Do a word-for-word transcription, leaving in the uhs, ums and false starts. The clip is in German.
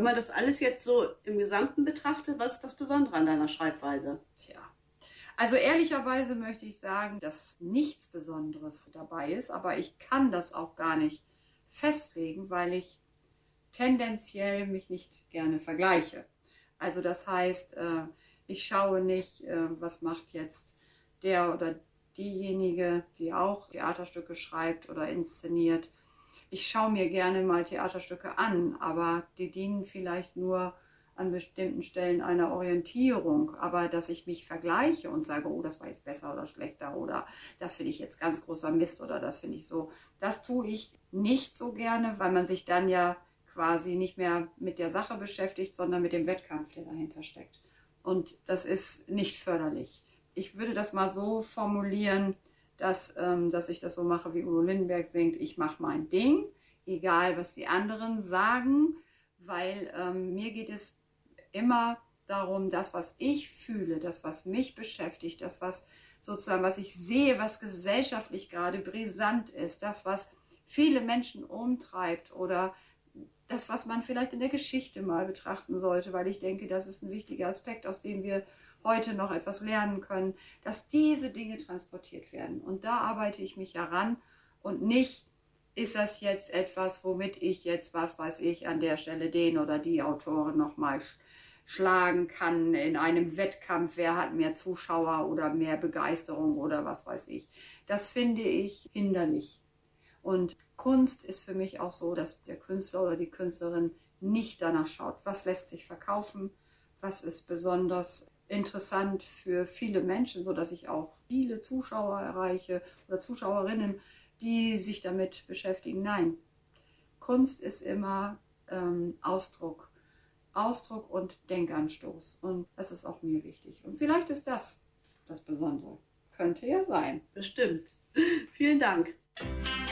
man das alles jetzt so im Gesamten betrachtet, was ist das Besondere an deiner Schreibweise? Tja, also ehrlicherweise möchte ich sagen, dass nichts Besonderes dabei ist, aber ich kann das auch gar nicht festlegen, weil ich tendenziell mich nicht gerne vergleiche. Also das heißt, ich schaue nicht, was macht jetzt der oder diejenige, die auch Theaterstücke schreibt oder inszeniert. Ich schaue mir gerne mal Theaterstücke an, aber die dienen vielleicht nur an bestimmten Stellen einer Orientierung. Aber dass ich mich vergleiche und sage, oh, das war jetzt besser oder schlechter oder das finde ich jetzt ganz großer Mist oder das finde ich so, das tue ich nicht so gerne, weil man sich dann ja quasi nicht mehr mit der Sache beschäftigt, sondern mit dem Wettkampf, der dahinter steckt. Und das ist nicht förderlich. Ich würde das mal so formulieren, dass, ähm, dass ich das so mache, wie Udo Lindenberg singt, ich mache mein Ding, egal was die anderen sagen, weil ähm, mir geht es immer darum, das, was ich fühle, das, was mich beschäftigt, das, was sozusagen, was ich sehe, was gesellschaftlich gerade brisant ist, das, was viele Menschen umtreibt oder das, was man vielleicht in der Geschichte mal betrachten sollte, weil ich denke, das ist ein wichtiger Aspekt, aus dem wir heute noch etwas lernen können, dass diese Dinge transportiert werden. Und da arbeite ich mich heran und nicht, ist das jetzt etwas, womit ich jetzt, was weiß ich, an der Stelle den oder die Autoren nochmal schlagen kann in einem Wettkampf, wer hat mehr Zuschauer oder mehr Begeisterung oder was weiß ich. Das finde ich hinderlich. Und Kunst ist für mich auch so, dass der Künstler oder die Künstlerin nicht danach schaut, was lässt sich verkaufen, was ist besonders interessant für viele Menschen, sodass ich auch viele Zuschauer erreiche oder Zuschauerinnen, die sich damit beschäftigen. Nein, Kunst ist immer ähm, Ausdruck, Ausdruck und Denkanstoß. Und das ist auch mir wichtig. Und vielleicht ist das das Besondere. Könnte ja sein. Bestimmt. Vielen Dank.